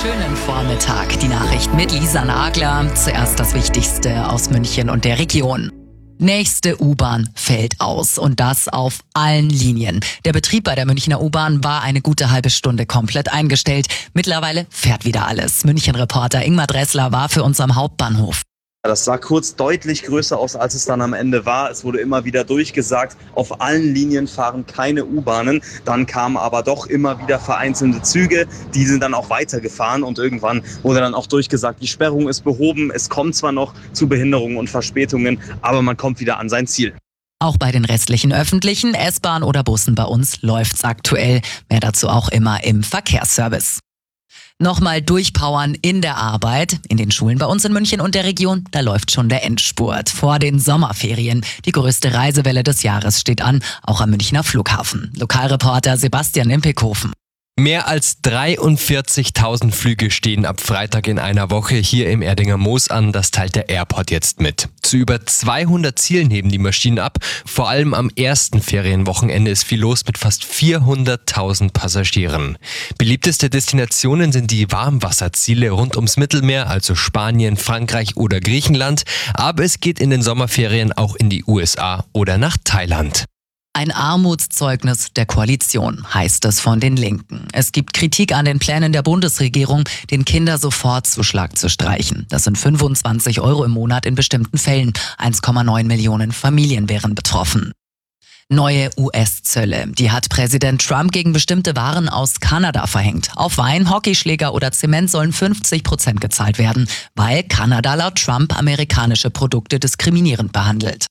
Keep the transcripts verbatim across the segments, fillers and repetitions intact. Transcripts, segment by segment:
Schönen Vormittag. Die Nachricht mit Lisa Nagler. Zuerst das Wichtigste aus München und der Region. Nächste U-Bahn fällt aus und das auf allen Linien. Der Betrieb bei der Münchner U-Bahn war eine gute halbe Stunde komplett eingestellt. Mittlerweile fährt wieder alles. München-Reporter Ingmar Dressler war für uns am Hauptbahnhof. Das sah kurz deutlich größer aus, als es dann am Ende war. Es wurde immer wieder durchgesagt, auf allen Linien fahren keine U-Bahnen. Dann kamen aber doch immer wieder vereinzelte Züge, die sind dann auch weitergefahren und irgendwann wurde dann auch durchgesagt, die Sperrung ist behoben. Es kommt zwar noch zu Behinderungen und Verspätungen, aber man kommt wieder an sein Ziel. Auch bei den restlichen öffentlichen, S-Bahn oder Bussen bei uns läuft's aktuell. Mehr dazu auch immer im Verkehrsservice. Nochmal durchpowern in der Arbeit. In den Schulen bei uns in München und der Region, da läuft schon der Endspurt vor den Sommerferien. Die größte Reisewelle des Jahres steht an, auch am Münchner Flughafen. Lokalreporter Sebastian Impekhofen. Mehr als dreiundvierzigtausend Flüge stehen ab Freitag in einer Woche hier im Erdinger Moos an, das teilt der Airport jetzt mit. Zu über zweihundert Zielen heben die Maschinen ab. Vor allem am ersten Ferienwochenende ist viel los mit fast vierhunderttausend Passagieren. Beliebteste Destinationen sind die Warmwasserziele rund ums Mittelmeer, also Spanien, Frankreich oder Griechenland. Aber es geht in den Sommerferien auch in die U S A oder nach Thailand. Ein Armutszeugnis der Koalition, heißt es von den Linken. Es gibt Kritik an den Plänen der Bundesregierung, den Kindersofortzuschlag zu streichen. Das sind fünfundzwanzig Euro im Monat in bestimmten Fällen. eins Komma neun Millionen Familien wären betroffen. Neue U S-Zölle. Die hat Präsident Trump gegen bestimmte Waren aus Kanada verhängt. Auf Wein, Hockeyschläger oder Zement sollen fünfzig Prozent gezahlt werden, weil Kanada laut Trump amerikanische Produkte diskriminierend behandelt.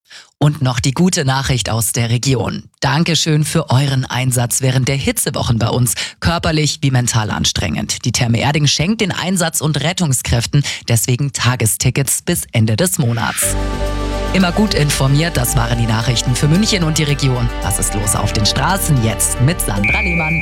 Und noch die gute Nachricht aus der Region. Dankeschön für euren Einsatz während der Hitzewochen bei uns. Körperlich wie mental anstrengend. Die Therme Erding schenkt den Einsatz- und Rettungskräften deswegen Tagestickets bis Ende des Monats. Immer gut informiert, das waren die Nachrichten für München und die Region. Was ist los auf den Straßen? Jetzt mit Sandra Lehmann.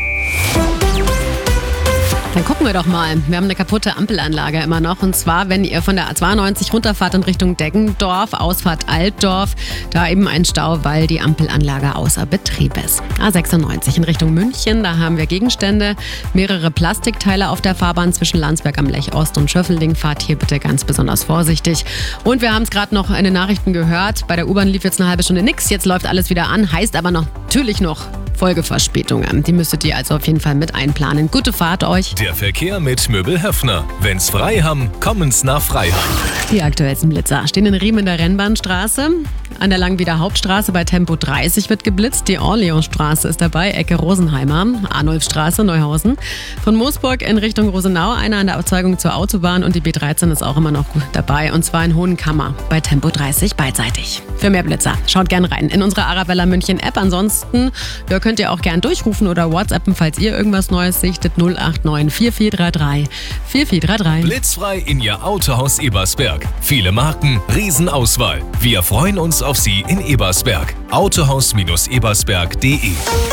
Dann gucken wir doch mal. Wir haben eine kaputte Ampelanlage immer noch. Und zwar, wenn ihr von der A zweiundneunzig runterfahrt in Richtung Deggendorf, Ausfahrt Altdorf, da eben ein Stau, weil die Ampelanlage außer Betrieb ist. A sechsundneunzig in Richtung München, da haben wir Gegenstände, mehrere Plastikteile auf der Fahrbahn zwischen Landsberg am Lech Ost und Schöffelding. Fahrt hier bitte ganz besonders vorsichtig. Und wir haben es gerade noch in den Nachrichten gehört, bei der U-Bahn lief jetzt eine halbe Stunde nichts. Jetzt läuft alles wieder an, heißt aber noch, natürlich noch Folgeverspätungen. Die müsstet ihr also auf jeden Fall mit einplanen. Gute Fahrt euch. Der Verkehr mit Möbel Höffner. Wenn's frei haben, kommen's nach Freiheit. Die aktuellsten Blitzer stehen in Riem in der Rennbahnstraße. An der Langwieder Hauptstraße bei Tempo dreißig wird geblitzt. Die Orleansstraße ist dabei, Ecke Rosenheimer. Arnulfstraße, Neuhausen. Von Moosburg in Richtung Rosenau, einer an der Abzweigung zur Autobahn. Und die B dreizehn ist auch immer noch gut dabei. Und zwar in Hohenkammer bei Tempo dreißig beidseitig. Für mehr Blitzer schaut gern rein in unsere Arabella München App. Ansonsten ja, könnt ihr auch gern durchrufen oder WhatsAppen, falls ihr irgendwas Neues sichtet. null acht neun vier vier drei drei vier vier drei drei. Blitzfrei in Ihr Autohaus Ebersberg. Viele Marken, Riesenauswahl. Wir freuen uns auf Sie in Ebersberg. autohaus ebersberg punkt de.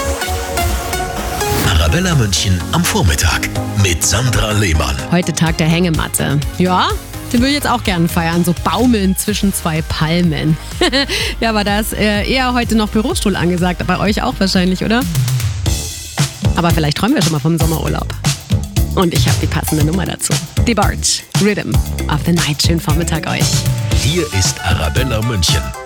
Arabella München am Vormittag mit Sandra Lehmann. Heute Tag der Hängematte. Ja, den würde ich jetzt auch gerne feiern. So baumeln zwischen zwei Palmen. Ja, aber da ist eher heute noch Bürostuhl angesagt. Bei euch auch wahrscheinlich, oder? Aber vielleicht träumen wir schon mal vom Sommerurlaub. Und ich habe die passende Nummer dazu. Die Barge, Rhythm of the Night. Schönen Vormittag euch. Hier ist Arabella München.